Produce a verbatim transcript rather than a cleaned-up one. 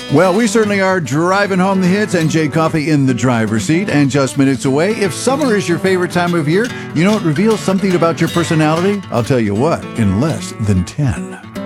Well, we certainly are driving home the hits, and Jay Coffey in the driver's seat. And just minutes away, if summer is your favorite time of year, you know it reveals something about your personality? I'll tell you what, in less than ten.